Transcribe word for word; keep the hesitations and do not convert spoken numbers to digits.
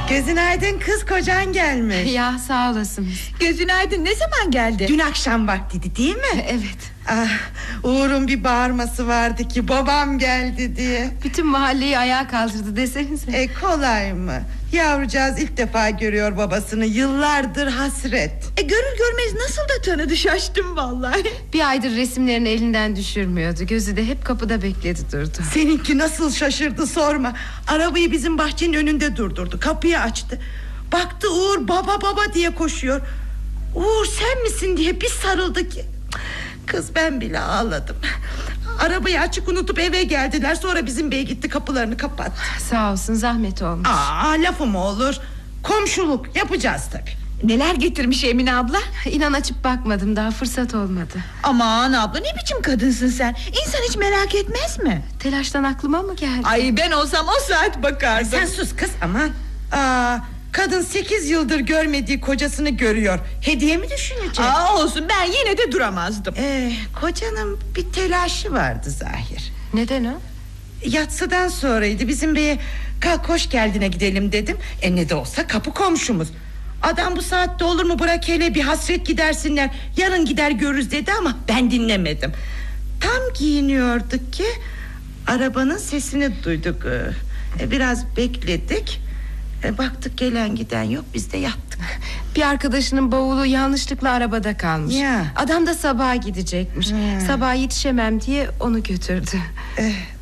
Gözün aydın kız, kocan gelmiş. Ya sağ olasınız. Gözün aydın, ne zaman geldi? Dün akşam vaktiydi değil mi? Evet. Ah, Uğur'un bir bağırması vardı ki babam geldi diye. Bütün mahalleyi ayağa kaldırdı desenize. E kolay mı? Yavrucağız ilk defa görüyor babasını, yıllardır hasret. E görür görmez nasıl da tanıdı, şaştım vallahi. Bir aydır resimlerini elinden düşürmüyordu. Gözü de hep kapıda bekledi durdu. Seninki nasıl şaşırdı sorma. Arabayı bizim bahçenin önünde durdurdu, kapıyı açtı. Baktı Uğur baba baba diye koşuyor. Uğur sen misin diye bir sarıldı ki. Kız ben bile ağladım. Arabayı açık unutup eve geldiler. Sonra bizim bey gitti kapılarını kapattı. Sağ olsun, zahmet olmuş. Aa, lafı mı olur? Komşuluk yapacağız tabii. Neler getirmiş Emine abla? İnan açıp bakmadım, daha fırsat olmadı. Aman abla, ne biçim kadınsın sen? İnsan hiç merak etmez mi? Telaştan aklıma mı geldi? Ay ben olsam o saat bakardım. Sen sus kız aman. Aa, kadın sekiz yıldır görmediği kocasını görüyor. Hediye mi düşünecek? Aa, olsun, ben yine de duramazdım. Ee, kocanın bir telaşı vardı zahir. Neden o? Yatsıdan sonraydı, bizim beye kalk hoş geldine gidelim dedim. E ne de olsa kapı komşumuz. Adam bu saatte olur mu, bırak hele bir hasret gidersinler, yarın gider görürüz dedi ama ben dinlemedim. Tam giyiniyorduk ki arabanın sesini duyduk. Ee, biraz bekledik. E, baktık gelen giden yok, biz de yattık. Bir arkadaşının bavulu yanlışlıkla arabada kalmış. Ya. Adam da sabaha gidecekmiş. Hmm. Sabaha yetişemem diye onu götürdü. Eh,